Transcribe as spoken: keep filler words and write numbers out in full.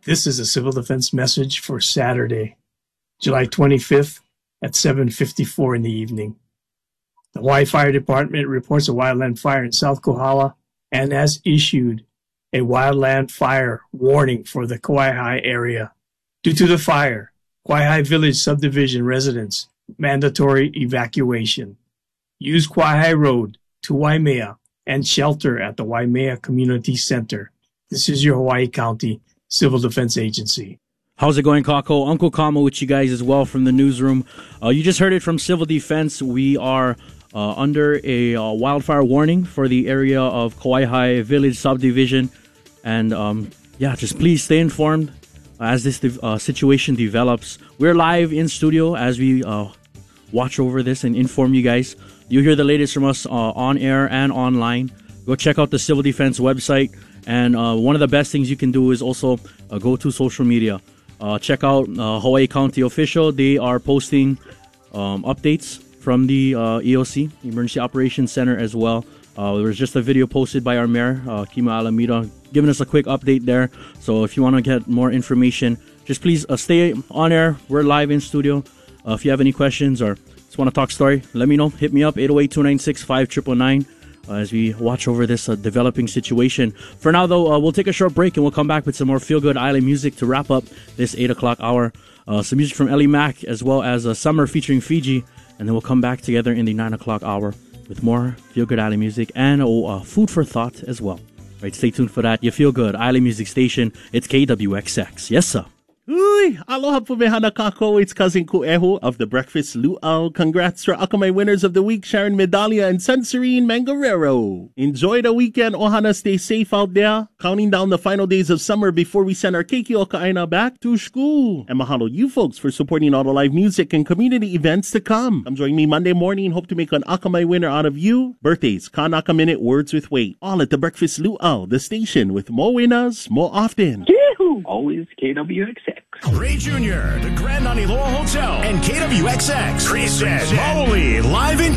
This is a civil defense message for Saturday, July twenty-fifth at seven fifty-four in the evening. The Hawaii Fire Department reports a wildland fire in South Kohala and has issued a wildland fire warning for the Kawaihae area. Due to the fire, Kawaihae Village subdivision residents mandatory evacuation. Use Kawaihae Road to Waimea and shelter at the Waimea Community Center. This is your Hawaii County Civil Defense Agency. How's it going, Kako? Uncle Kama with you guys as well from the newsroom. Uh, you just heard it from Civil Defense. We are uh, under a uh, wildfire warning for the area of Kawaihae Village subdivision. And um, yeah, just please stay informed as this uh, situation develops. We're live in studio as we uh, watch over this and inform you guys. You'll hear the latest from us uh, on air and online. Go check out the Civil Defense website. And uh, one of the best things you can do is also uh, go to social media. Uh, check out uh, Hawaii County Official. They are posting um, updates from the uh, E O C, Emergency Operations Center, as well. Uh, there was just a video posted by our mayor, uh, Kima Alameda, giving us a quick update there. So if you want to get more information, just please uh, stay on air. We're live in studio. Uh, if you have any questions or just want to talk story, let me know. Hit me up, eight oh eight, two nine six, five nine nine nine, uh, as we watch over this uh, developing situation. For now, though, uh, we'll take a short break and we'll come back with some more feel-good island music to wrap up this eight o'clock hour. Uh, some music from Ellie Mac as well as uh, Summer featuring Fiji. And then we'll come back together in the nine o'clock hour with more feel-good island music and oh, uh, food for thought as well. Right, stay tuned for that. You feel good island music station. It's K W X X. Yes, sir. Uy, aloha pumehana kako. It's Cousin Kueho of the Breakfast Luau. Congrats for Akamai winners of the week, Sharon Medalia and Sanserine Mangarero. Enjoy the weekend, ohana. Stay safe out there. Counting down the final days of summer before we send our keiki o ka'aina back to school. And mahalo you folks for supporting all the live music and community events to come. Come join me Monday morning. Hope to make an Akamai winner out of you. Birthdays, Kanaka Minute, Words with Weight. All at the Breakfast Luau, the station with more winners, more often. Yahoo! Always K W X X. Ray Junior, the Grand Aniloa Hotel, and K W X X present Maoli live in